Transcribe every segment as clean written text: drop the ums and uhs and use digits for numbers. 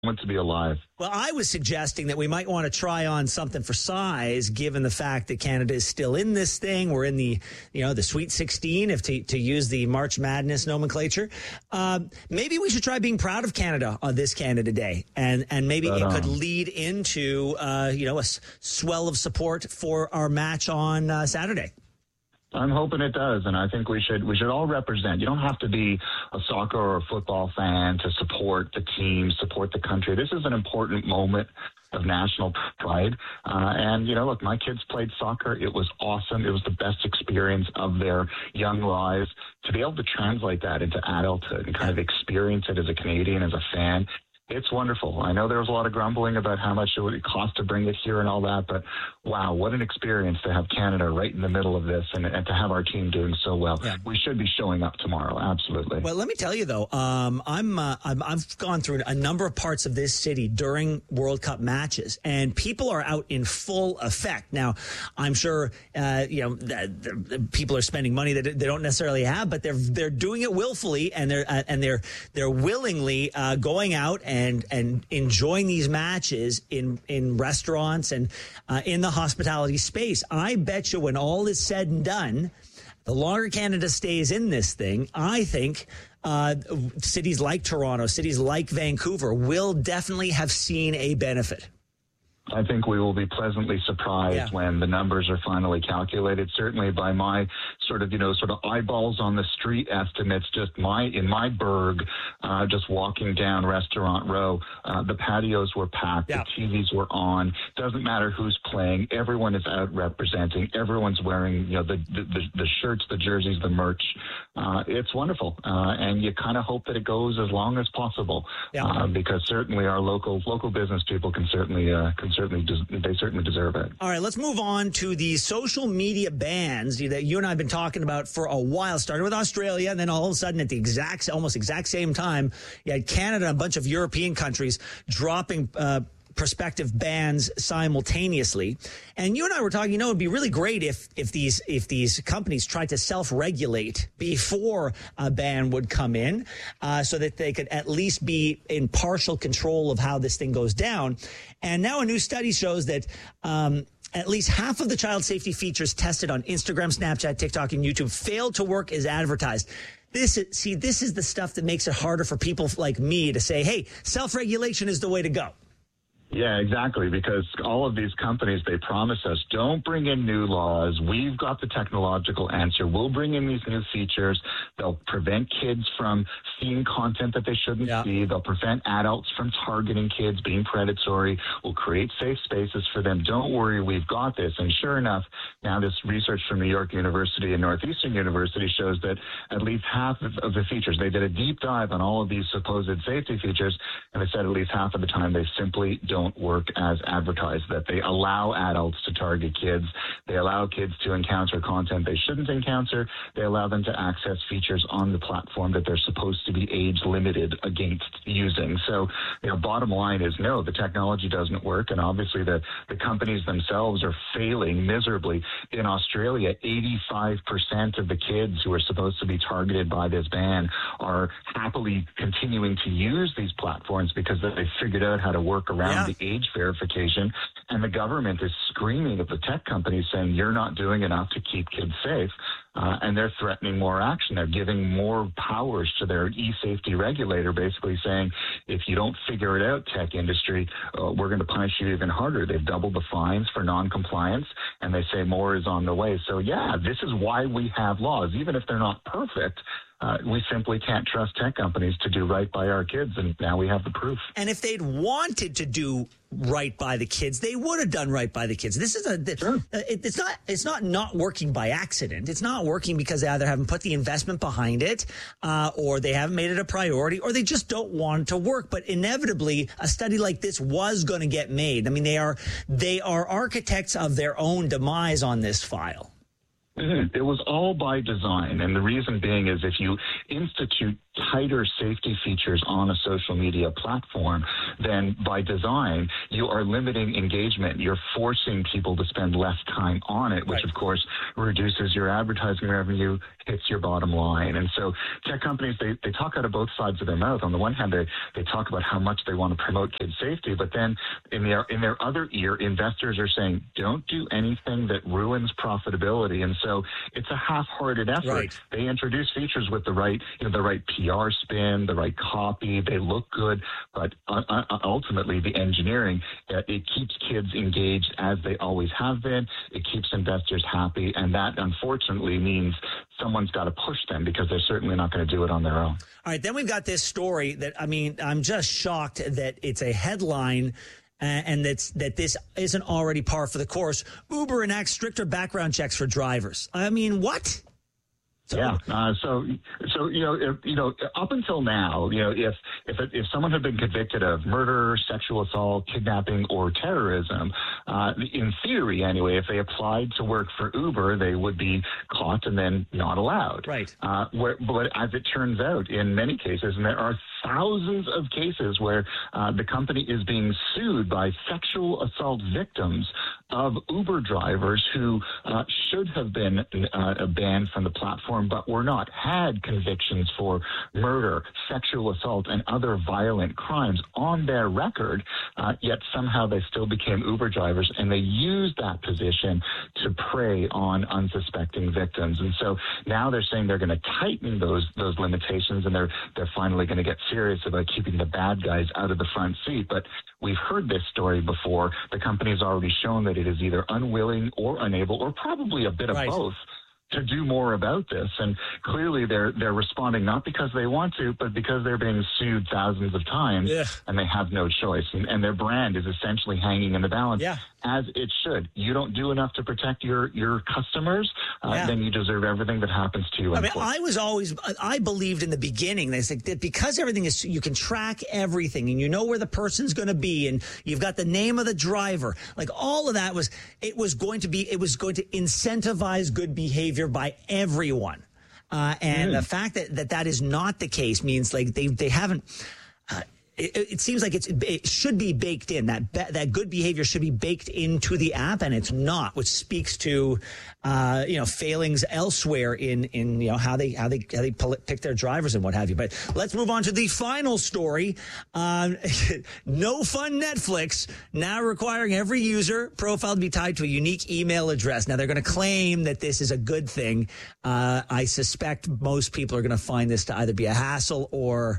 moment to be alive. Well, I was suggesting that we might want to try on something for size, given the fact that Canada is still in this thing. We're in the Sweet 16, if to use the March Madness nomenclature. Maybe we should try being proud of Canada on this Canada Day, and maybe it could lead into a swell of support for our match on Saturday. I'm hoping it does, and I think we should all represent. You don't have to be a soccer or a football fan to support the team, support the country. This is an important moment of national pride. Look, my kids played soccer. It was awesome. It was the best experience of their young lives. To be able to translate that into adulthood and kind of experience it as a Canadian, as a fan, it's wonderful. I know there was a lot of grumbling about how much it would cost to bring it here and all that, but wow, what an experience to have Canada right in the middle of this and to have our team doing so well. Yeah. We should be showing up tomorrow, absolutely. Well, let me tell you, though, I've gone through a number of parts of this city during World Cup matches, and people are out in full effect. Now, I'm sure that people are spending money that they don't necessarily have, but they're doing it willfully, and they're willingly going out and enjoying these matches in restaurants and in the hospitality space. I bet you when all is said and done, the longer Canada stays in this thing, I think cities like Toronto, cities like Vancouver will definitely have seen a benefit. I think we will be pleasantly surprised when the numbers are finally calculated. Certainly by my sort of eyeballs on the street estimates, in my burg, just walking down Restaurant Row, the patios were packed, the TVs were on. Doesn't matter who's playing. Everyone is out representing. Everyone's wearing, the shirts, the jerseys, the merch. It's wonderful. And you kind of hope that it goes as long as possible, because certainly our local business people can certainly deserve it. All right, let's move on to the social media bans that you and I have been talking about for a while. Started with Australia, and then all of a sudden at the almost exact same time, you had Canada and a bunch of European countries dropping prospective bans simultaneously. And you and I were talking, it'd be really great if these companies tried to self-regulate before a ban would come in, so that they could at least be in partial control of how this thing goes down. And now a new study shows that at least half of the child safety features tested on Instagram, Snapchat, TikTok, and YouTube failed to work as advertised. This is the stuff that makes it harder for people like me to say, hey, self-regulation is the way to go. Yeah, exactly, because all of these companies, they promise us, don't bring in new laws. We've got the technological answer. We'll bring in these new features. They'll prevent kids from seeing content that they shouldn't see. They'll prevent adults from targeting kids, being predatory. We'll create safe spaces for them. Don't worry, we've got this. And sure enough, now this research from New York University and Northeastern University shows that at least half of the features, they did a deep dive on all of these supposed safety features, and they said at least half of the time they simply don't work as advertised, that they allow adults to target kids. They allow kids to encounter content they shouldn't encounter. They allow them to access features on the platform that they're supposed to be age limited against using. So, bottom line is no, the technology doesn't work. And obviously the companies themselves are failing miserably. In Australia, 85% of the kids who are supposed to be targeted by this ban are happily continuing to use these platforms because they figured out how to work around the age verification, and the government is screaming at the tech companies saying you're not doing enough to keep kids safe, and they're threatening more action. They're giving more powers to their e-safety regulator, basically saying if you don't figure it out, tech industry, we're going to punish you even harder. They've doubled the fines for non-compliance, and they say more is on the way. So this is why we have laws, even if they're not perfect. We simply can't trust tech companies to do right by our kids, and now we have the proof. And if they'd wanted to do right by the kids, they would have done right by the kids. This is it's not working by accident. It's not working because they either haven't put the investment behind it, or they haven't made it a priority, or they just don't want it to work. But inevitably, a study like this was going to get made. I mean, they are architects of their own demise on this file. It was all by design. And the reason being is if you institute tighter safety features on a social media platform, then by design, you are limiting engagement. You're forcing people to spend less time on it, which, of course, reduces your advertising revenue, hits your bottom line. And so tech companies, they talk out of both sides of their mouth. On the one hand, they talk about how much they want to promote kid safety, but then in their other ear, investors are saying, don't do anything that ruins profitability. And so it's a half-hearted effort. Right. They introduce features with the right PR spin, the right copy. They look good, but ultimately the engineering, it keeps kids engaged as they always have been. It keeps investors happy, and that unfortunately means someone's got to push them because they're certainly not going to do it on their own. All right, then we've got this story that, I mean, I'm just shocked that it's a headline and that this isn't already par for the course. Uber enacts stricter background checks for drivers. I mean, what? Yeah. So up until now, if someone had been convicted of murder, sexual assault, kidnapping, or terrorism, in theory anyway, if they applied to work for Uber, they would be caught and then not allowed. Right. But as it turns out, in many cases, and there are thousands of cases where the company is being sued by sexual assault victims of Uber drivers who should have been banned from the platform, but were not, had convictions for murder, sexual assault, and other violent crimes on their record, yet somehow they still became Uber drivers, and they used that position to prey on unsuspecting victims. And so now they're saying they're going to tighten those limitations, and they're finally going to get serious about keeping the bad guys out of the front seat. But we've heard this story before. The company's already shown that it is either unwilling or unable, or probably a bit of both, to do more about this. And clearly they're responding not because they want to, but because they're being sued thousands of times and they have no choice. And their brand is essentially hanging in the balance, as it should. You don't do enough to protect your customers, then you deserve everything that happens to you. I mean, I believed in the beginning, they said that because everything is, you can track everything and you know where the person's going to be and you've got the name of the driver. Like all of that was going to incentivize good behavior by everyone. And the fact that is not the case means like they haven't, it seems like it should be baked in. That good behavior should be baked into the app, and it's not, which speaks to failings elsewhere in how they pick their drivers and what have you. But let's move on to the final story. No Fun Netflix now requiring every user profile to be tied to a unique email address. Now they're going to claim that this is a good thing. I suspect most people are going to find this to either be a hassle or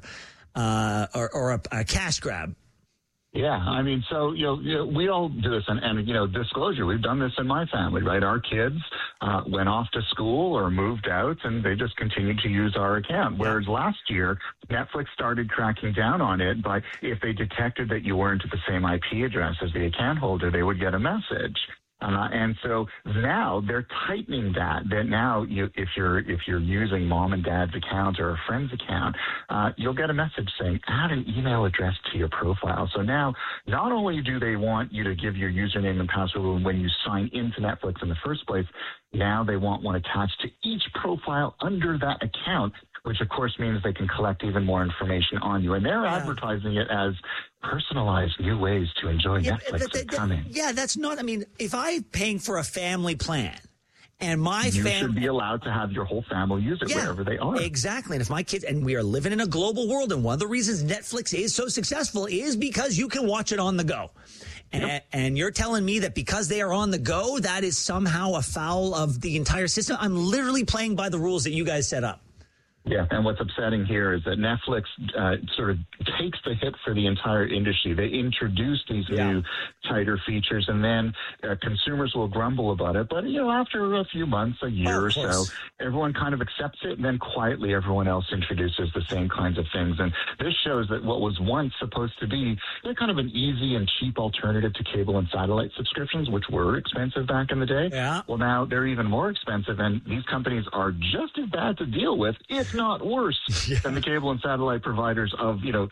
a cash grab. Yeah, I mean, so, we all do this, and disclosure, we've done this in my family, right? Our kids went off to school or moved out, and they just continued to use our account. Whereas last year, Netflix started cracking down on it by, if they detected that you weren't at the same IP address as the account holder, they would get a message. And so now they're tightening that. That now, if you're using mom and dad's account or a friend's account, you'll get a message saying, add an email address to your profile. So now, not only do they want you to give your username and password when you sign into Netflix in the first place, now they want one attached to each profile under that account, which of course means they can collect even more information on you. And they're advertising it as personalized new ways to enjoy Netflix. That's not, I mean, if I'm paying for a family plan and my family, you should be allowed to have your whole family use it wherever they are. Exactly. And if my kids, and we are living in a global world, and one of the reasons Netflix is so successful is because you can watch it on the go. And you're telling me that because they are on the go, that is somehow a foul of the entire system? I'm literally playing by the rules that you guys set up. Yeah, and what's upsetting here is that Netflix sort of takes the hit for the entire industry. They introduce these new tighter features, and then consumers will grumble about it. But, after a few months, a year or so, everyone kind of accepts it, and then quietly everyone else introduces the same kinds of things. And this shows that what was once supposed to be kind of an easy and cheap alternative to cable and satellite subscriptions, which were expensive back in the day, well, now they're even more expensive, and these companies are just as bad to deal with, if if not worse, than the cable and satellite providers of yore.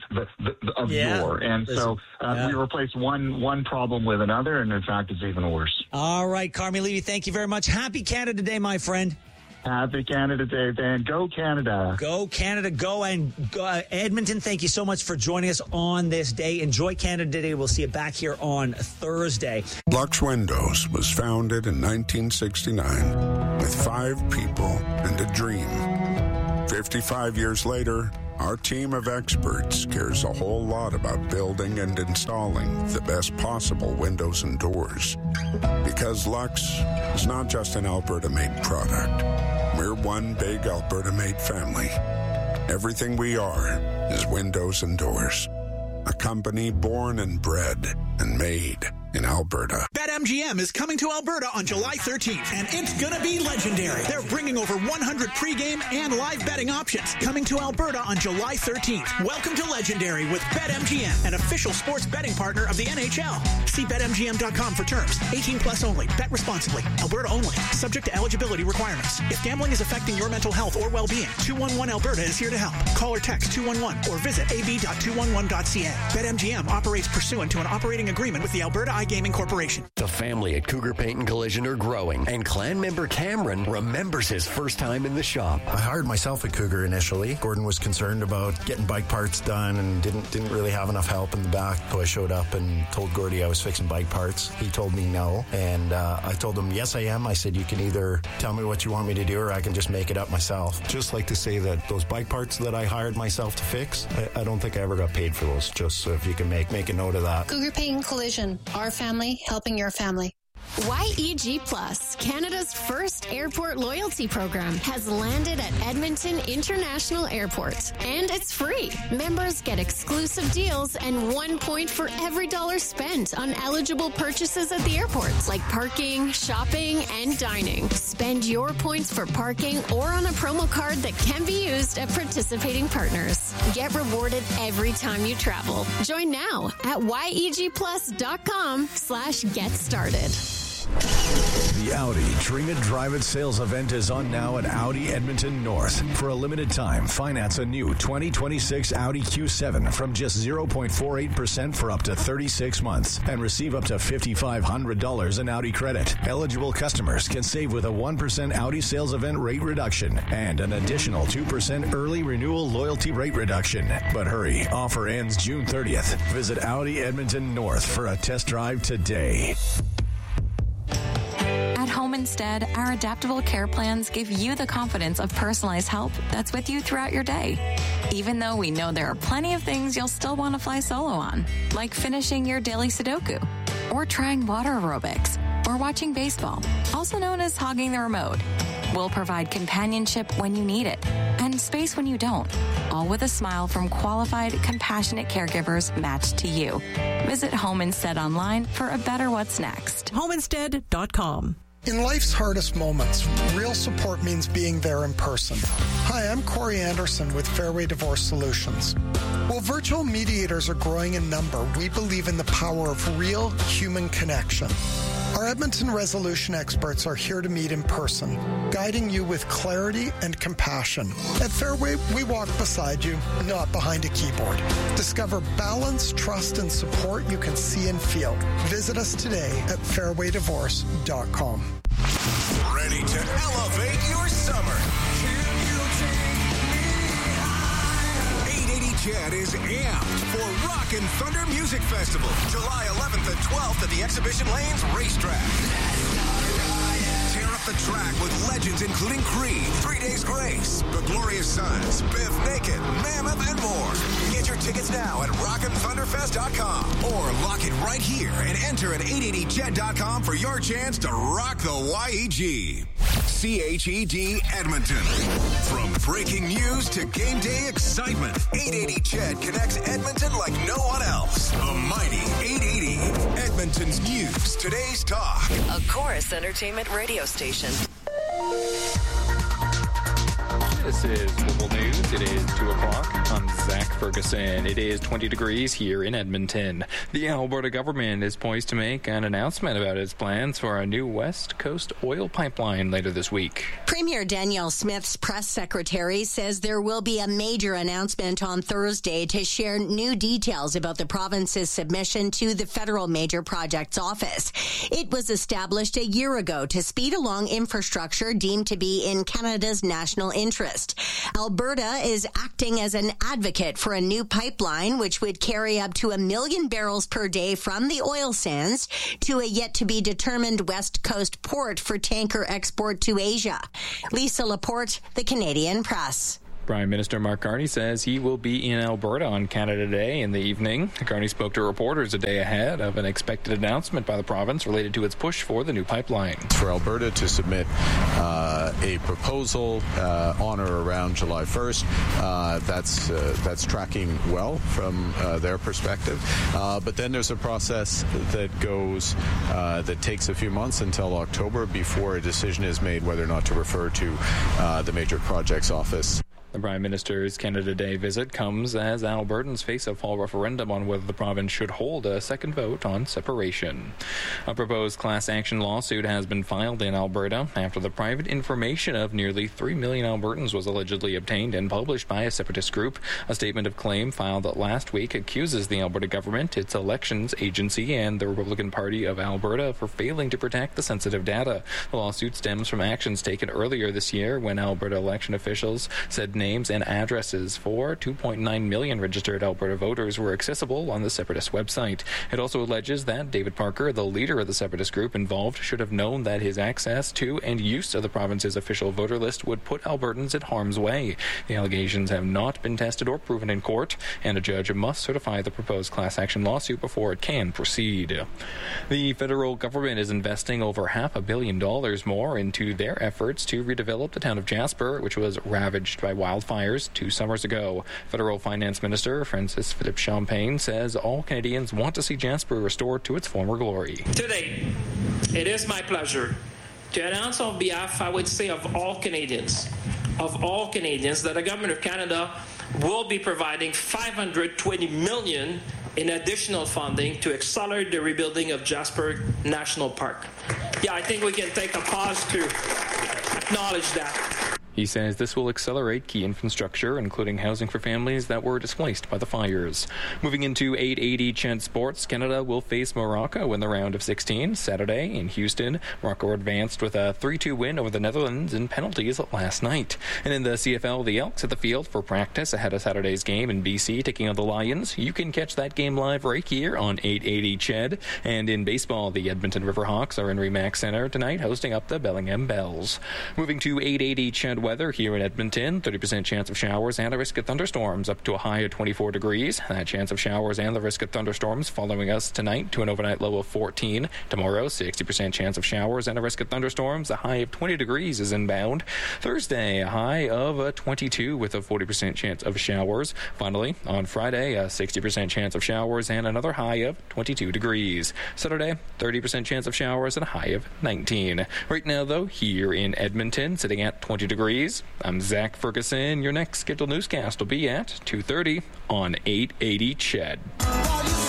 And so we replace one problem with another, and in fact, it's even worse. All right, Carmi Levy, thank you very much. Happy Canada Day, my friend. Happy Canada Day, Dan. Go Canada. Go Canada, go. And Edmonton, thank you so much for joining us on this day. Enjoy Canada Day. We'll see you back here on Thursday. Lux Windows was founded in 1969 with 5 people and a dream. 55 years later, our team of experts cares a whole lot about building and installing the best possible windows and doors. Because Lux is not just an Alberta-made product. We're one big Alberta-made family. Everything we are is windows and doors. A company born and bred and made in Alberta. BetMGM is coming to Alberta on July 13th, and it's going to be legendary. They're bringing over 100 pregame and live betting options. Coming to Alberta on July 13th. Welcome to Legendary with BetMGM, an official sports betting partner of the NHL. See BetMGM.com for terms. 18 plus only. Bet responsibly. Alberta only. Subject to eligibility requirements. If gambling is affecting your mental health or well-being, 211 Alberta is here to help. Call or text 211 or visit ab.211.ca. BetMGM operates pursuant to an operating agreement with the Alberta iGaming Corporation. The family at Cougar Paint and Collision are growing, and clan member Cameron remembers his first time in the shop. I hired myself at Cougar initially. Gordon was concerned about getting bike parts done and didn't really have enough help in the back. So I showed up and told Gordy I was fixing bike parts. He told me no, and I told him, yes, I am. I said, you can either tell me what you want me to do or I can just make it up myself. Just like to say that those bike parts that I hired myself to fix, I don't think I ever got paid for those, just so if you can make a note of that. Cougar Paint and Collision. Our family helping your family. YEG Plus, Canada's first airport loyalty program, has landed at Edmonton International Airport. And it's free. Members get exclusive deals and 1 point for every dollar spent on eligible purchases at the airport, like parking, shopping, and dining. Spend your points for parking or on a promo card that can be used at participating partners. Get rewarded every time you travel. Join now at yegplus.com/get started. The Audi Dream It Drive It sales event is on now at Audi Edmonton North. For a limited time, finance a new 2026 Audi Q7 from just 0.48% for up to 36 months and receive up to $5,500 in Audi credit. Eligible customers can save with a 1% Audi sales event rate reduction and an additional 2% early renewal loyalty rate reduction. But hurry, offer ends June 30th. Visit Audi Edmonton North for a test drive today. At Home Instead, our adaptable care plans give you the confidence of personalized help that's with you throughout your day. Even though we know there are plenty of things you'll still want to fly solo on, like finishing your daily Sudoku, or trying water aerobics, or watching baseball, also known as hogging the remote. We'll provide companionship when you need it, and space when you don't, all with a smile from qualified, compassionate caregivers matched to you. Visit Home Instead online for a better what's next. HomeInstead.com. In life's hardest moments, real support means being there in person. Hi, I'm Corey Anderson with Fairway Divorce Solutions. While virtual mediators are growing in number, we believe in the power of real human connection. Our Edmonton resolution experts are here to meet in person, guiding you with clarity and compassion. At Fairway, we walk beside you, not behind a keyboard. Discover balance, trust, and support you can see and feel. Visit us today at fairwaydivorce.com. Ready to elevate your summer. 880 CHED is amped for Rock and Thunder Music Festival, July 11th and 12th at the Exhibition Lanes Racetrack. Tear up the track with legends including Creed, 3 Days Grace, The Glorious Sons, Biff Naked, Mammoth, and more. Get your tickets now at rockandthunderfest.com or lock it right here and enter at 880ched.com for your chance to rock the YEG. CHED Edmonton. From breaking news to game day excitement, 880 CHED connects Edmonton like no one else. A mighty 880. Edmonton's news, today's talk. A Chorus Entertainment radio station. This is Global News It is 2 o'clock. I'm Zach Ferguson. It is 20 degrees here in Edmonton. The Alberta government is poised to make an announcement about its plans for a new West Coast oil pipeline later this week. Premier Danielle Smith's press secretary says there will be a major announcement on Thursday to share new details about the province's submission to the Federal Major Projects Office. It was established a year ago to speed along infrastructure deemed to be in Canada's national interest. Alberta is acting as an advocate for a new pipeline which would carry up to 1 million barrels per day from the oil sands to a yet-to-be-determined West Coast port for tanker export to Asia. Lisa Laporte, The Canadian Press. Prime Minister Mark Carney says he will be in Alberta on Canada Day in the evening. Carney spoke to reporters a day ahead of an expected announcement by the province related to its push for the new pipeline. For Alberta to submit a proposal on or around July 1st, that's tracking well from their perspective. But then there's a process that takes a few months until October before a decision is made whether or not to refer to the Major Projects Office. The Prime Minister's Canada Day visit comes as Albertans face a fall referendum on whether the province should hold a second vote on separation. A proposed class action lawsuit has been filed in Alberta after the private information of nearly 3 million Albertans was allegedly obtained and published by a separatist group. A statement of claim filed last week accuses the Alberta government, its elections agency, and the Republican Party of Alberta for failing to protect the sensitive data. The lawsuit stems from actions taken earlier this year when Alberta election officials said names and addresses for 2.9 million registered Alberta voters were accessible on the separatist website. It also alleges that David Parker, the leader of the separatist group involved, should have known that his access to and use of the province's official voter list would put Albertans in harm's way. The allegations have not been tested or proven in court, and a judge must certify the proposed class action lawsuit before it can proceed. The federal government is investing over $500 million more into their efforts to redevelop the town of Jasper, which was ravaged by wildfires 2 summers ago. Federal Finance Minister Francis Philippe Champagne says all Canadians want to see Jasper restored to its former glory. Today, it is my pleasure to announce on behalf, I would say, of all Canadians, that the Government of Canada will be providing $520 million in additional funding to accelerate the rebuilding of Jasper National Park. Yeah, I think we can take a pause to acknowledge that. He says this will accelerate key infrastructure, including housing for families that were displaced by the fires. Moving into 880 CHED Sports, Canada will face Morocco in the round of 16 Saturday in Houston. Morocco advanced with a 3-2 win over the Netherlands in penalties last night. And in the CFL, the Elks at the field for practice ahead of Saturday's game in BC, taking on the Lions. You can catch that game live right here on 880 CHED. And in baseball, the Edmonton Riverhawks are in Remax Center tonight, hosting up the Bellingham Bells. Moving to 880 CHED weather here in Edmonton, 30% chance of showers and a risk of thunderstorms up to a high of 24 degrees. That chance of showers and the risk of thunderstorms following us tonight to an overnight low of 14. Tomorrow, 60% chance of showers and a risk of thunderstorms. A high of 20 degrees is inbound. Thursday, a high of 22 with a 40% chance of showers. Finally, on Friday, a 60% chance of showers and another high of 22 degrees. Saturday, 30% chance of showers and a high of 19. Right now, though, here in Edmonton, sitting at 20 degrees. I'm Zach Ferguson. Your next scheduled newscast will be at 2:30 on 880 CHED.